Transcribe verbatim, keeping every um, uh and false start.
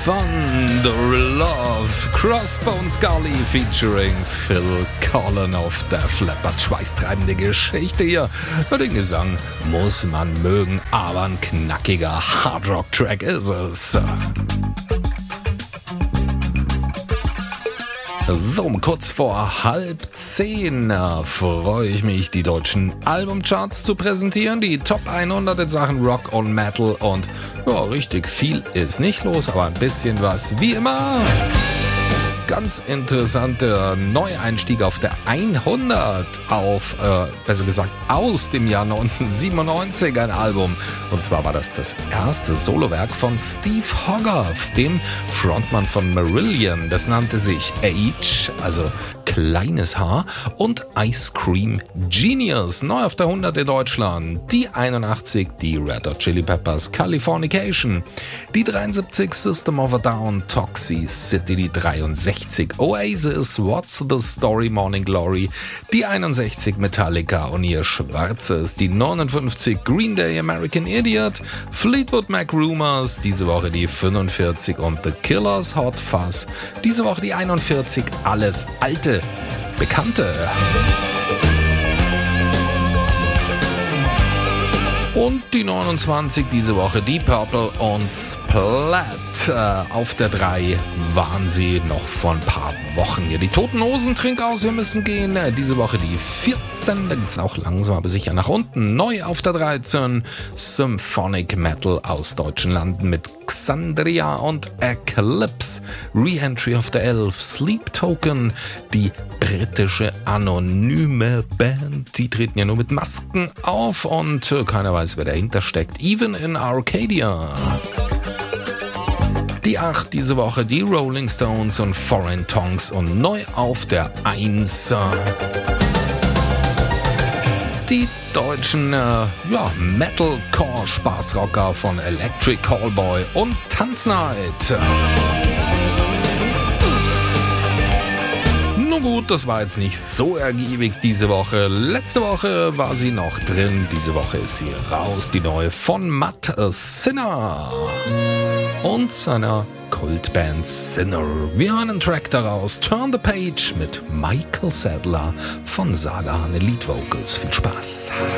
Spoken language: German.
Thunder Love, Crossbone Scully featuring Phil Collen auf der Flappert. Schweißtreibende Geschichte hier. Den Gesang muss man mögen, aber ein knackiger Hardrock-Track ist es. So, um kurz vor halb zehn äh, freue ich mich, die deutschen Albumcharts zu präsentieren. Die Top hundert in Sachen Rock und Metal und ja, richtig viel ist nicht los, aber ein bisschen was wie immer. Ganz interessanter Neueinstieg auf der hundert, auf, äh, besser gesagt, aus dem Jahr neunzehnhundertsiebenundneunzig ein Album. Und zwar war das das erste Solowerk von Steve Hogarth, dem Frontmann von Marillion. Das nannte sich H, also kleines H, und Ice Cream Genius. Neu auf der hundert in Deutschland. Die einundachtzig, die Red Hot Chili Peppers Californication. Die dreiundsiebzig, System of a Down Toxicity. Die dreiundsechzig, Oasis What's the Story Morning Glory. Die einundsechzig, Metallica und ihr Schwarzes. Die neunundfünfzig, Green Day American Idiot. Fleetwood Mac Rumors. Diese Woche die fünfundvierzig und The Killers Hot Fuzz. Diese Woche die einundvierzig, alles alte Bekannte. Und die neunundzwanzig diese Woche, die Purple und Splat. Äh, auf der drei waren sie noch vor ein paar Wochen hier. Die Toten Hosen, Trink aus, wir müssen gehen. Äh, diese Woche die vierzehn, da geht's auch langsam aber sicher nach unten. Neu auf der dreizehn, Symphonic Metal aus deutschen Landen mit Xandria und Eclipse. Re-Entry auf der elf, Sleep Token, die britische anonyme Band. Die treten ja nur mit Masken auf und äh, keiner weiß, wer dahinter steckt. Even in Arcadia. Die acht diese Woche, die Rolling Stones und Foreign Tongues und neu auf der eins. Die deutschen äh, ja, Metalcore-Spaßrocker von Electric Callboy und Tanznight. Nun gut, das war jetzt nicht so ergiebig diese Woche. Letzte Woche war sie noch drin, diese Woche ist sie raus. Die neue von Matt Sinner und seiner Kultband Sinner. Wir hören einen Track daraus, Turn the Page mit Michael Sadler von Saga, Lead Vocals. Viel Spaß.